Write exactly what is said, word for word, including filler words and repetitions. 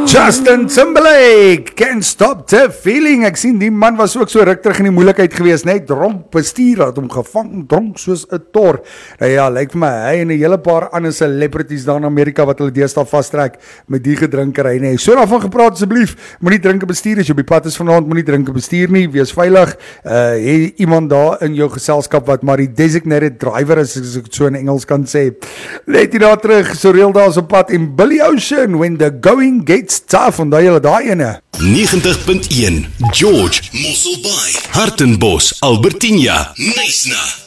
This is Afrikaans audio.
Justin Timberlake, Can't Stop the Feeling. Ek sien die man was ook so ruk terug in die moeilikheid gewees, net dronk bestuur, het hom gevang, dronk soos 'n tor. Nou ja, lyk vir my, hy en 'n hele paar ander celebrities daar in Amerika wat hulle deesdae vastrek met die gedrinkery, nee. So daarvan gepraat asseblief, moenie drink en bestuur as jy op die pad is vanaand, moenie drink en bestuur nie, wees veilig. Uh, hê iemand daar in jou geselskap wat maar die designated driver is, as ek het so in Engels kan sê. Net hier daar terug, so reël daar is op pad in Billy Ocean, when the going gets tough, onthou julle daai ene. negentig punt een George Mosselbaai, Hartenbos, Albertinia, Knysna.